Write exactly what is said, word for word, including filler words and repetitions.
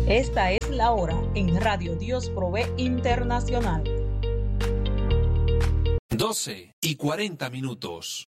Esta es la hora en Radio Dios Provee Internacional. doce y cuarenta minutos.